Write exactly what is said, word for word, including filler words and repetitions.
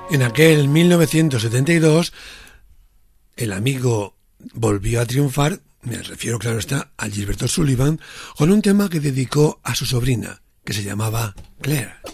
En aquel mil novecientos setenta y dos, el amigo volvió a triunfar, me refiero, claro está, a Gilberto Sullivan, con un tema que dedicó a su sobrina, que se llamaba Claire.